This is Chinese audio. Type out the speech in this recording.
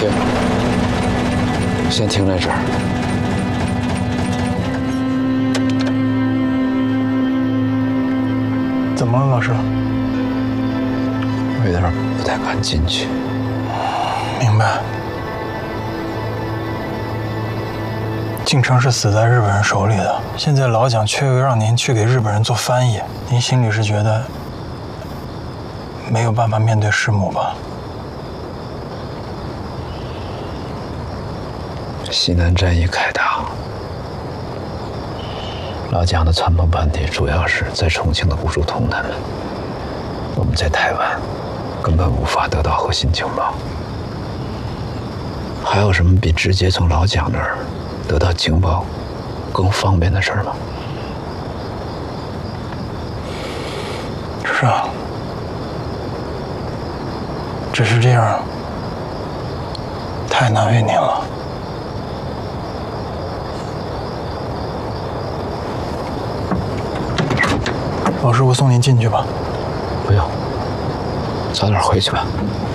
对，先停在这儿。 怎么了，老师？ 我有点不太敢进去。 明白。晋城是死在日本人手里的，现在老蒋却又让您去给日本人做翻译，您心里是觉得没有办法面对师母吧？ 西南战役开打，老蒋的参谋班底主要是在重庆的顾祝同他们，我们在台湾根本无法得到核心情报。还有什么比直接从老蒋那儿得到情报更方便的事儿吗？ 是啊，只是这样太难为您了。老师，我送您进去吧。 不用，早点回去吧。